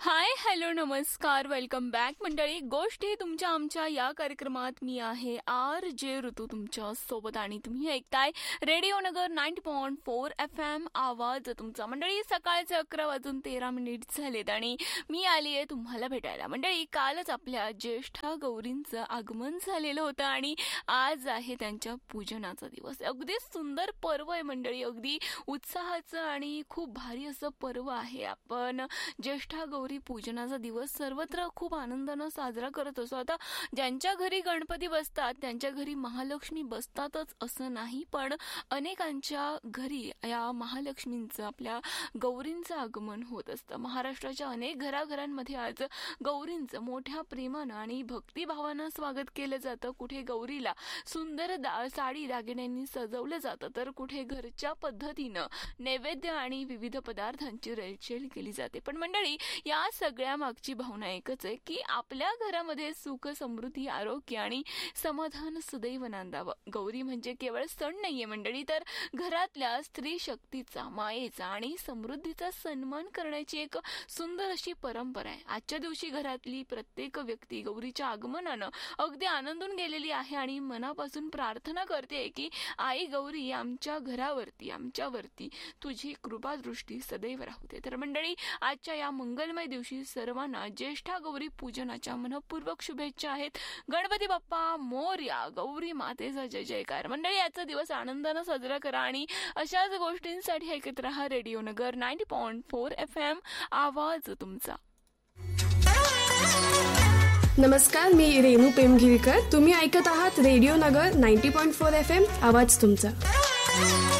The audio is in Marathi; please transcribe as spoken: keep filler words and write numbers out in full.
हाय, हॅलो, नमस्कार, वेलकम बॅक मंडळी. गोष्टी तुमच्या आमच्या या कार्यक्रमात मी आहे आर जे ऋतू तुमच्या सोबत आणि तुम्ही ऐकताय रेडिओ नगर ninety point four F M आवाज तुमचा. मंडळी, सकाळचे अकरा वाजून तेरा मिनिट झालेत आणि मी आली आहे तुम्हाला भेटायला. मंडळी, कालच आपल्या ज्येष्ठा गौरींचं आगमन झालेलं होतं आणि आज आहे त्यांच्या पूजनाचा दिवस. अगदी सुंदर पर्व आहे मंडळी, अगदी उत्साहाचं आणि खूप भारी असं पर्व आहे. आपण ज्येष्ठा गौरी पूजनाचा दिवस सर्वत्र खूप आनंदानं साजरा करत असतो. आता ज्यांच्या घरी गणपती बसतात त्यांच्या घरी महालक्ष्मी बसतातच असं नाही, पण अनेकांच्या घरी या महालक्ष्मींचं, आपल्या गौरींचं आगमन होत असतं. महाराष्ट्राच्या अनेक घराघरांमध्ये आज गौरींचं मोठ्या प्रेमानं आणि भक्तिभावानं स्वागत केलं जातं. कुठे गौरीला सुंदर दा साडी दागिन्यांनी सजवलं जातं, तर कुठे घरच्या पद्धतीनं नैवेद्य आणि विविध पदार्थांची रेलचेल केली जाते. पण मंडळी, या सगळ्या मागची भावना एकच आहे की आपल्या घरामध्ये सुख, समृद्धी, आरोग्य आणि समाधान सदैव नांदावं. गौरी म्हणजे केवळ सण नाहीये मंडळी, तर घरातल्या स्त्री शक्तीचा, मायेचा आणि समृद्धीचा सन्मान करण्याची एक सुंदर अशी परंपरा आहे. आजच्या दिवशी घरातली प्रत्येक व्यक्ती गौरीच्या आगमनानं अगदी आनंदून गेलेली आहे आणि मनापासून प्रार्थना करते की आई गौरी, आमच्या घरावरती, आमच्यावरती तुझी कृपादृष्टी सदैव राहू दे. तर मंडळी, आजच्या या मंगलमय दिवशी सर्वांना ज्येष्ठा गौरी पूजनाच्या मनपूर्वक शुभेच्छा आहेत. गणपती बाप्पा मोरया, गौरी मातेचा जय जयकार. मंडळी, आजचा दिवस आनंदानं साजरा करा आणि अशाच गोष्टींसाठी ऐकत रहा रेडिओ नगर ninety point four F M आवाज तुमचा. नमस्कार, मी रेणू पेमगिरीकर. तुम्ही ऐकत आहात रेडिओ नगर ninety point four F M आवाज तुमचा.